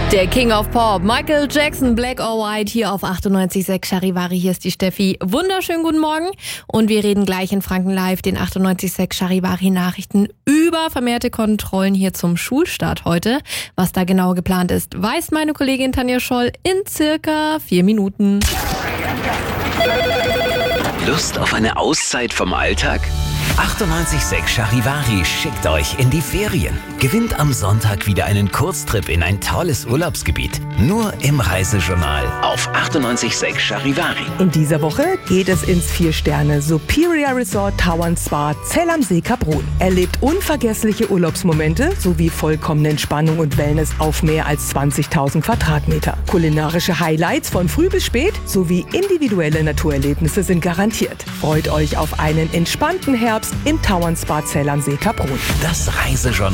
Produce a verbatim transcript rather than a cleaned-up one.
Der King of Pop, Michael Jackson, Black or White, hier auf achtundneunzig Komma sechs Charivari. Hier ist die Steffi. Wunderschönen guten Morgen. Und wir reden gleich in Franken Live, den achtundneunzig Komma sechs Charivari Nachrichten, über vermehrte Kontrollen hier zum Schulstart heute. Was da genau geplant ist, weiß meine Kollegin Tanja Scholl in circa vier Minuten. Lust auf eine Auszeit vom Alltag? achtundneunzig Komma sechs Charivari schickt euch in die Ferien. Gewinnt am Sonntag wieder einen Kurztrip in ein tolles Urlaubsgebiet. Nur im Reisejournal auf achtundneunzig Komma sechs Charivari. In dieser Woche geht es ins Vier-Sterne Superior Resort Tauern Spa Zell am See Kaprun. Erlebt unvergessliche Urlaubsmomente sowie vollkommene Entspannung und Wellness auf mehr als zwanzigtausend Quadratmeter. Kulinarische Highlights von früh bis spät sowie individuelle Naturerlebnisse sind garantiert. Freut euch auf einen entspannten Herbst im Tauern Spa Zell am See Kaprun. Das Reisejournal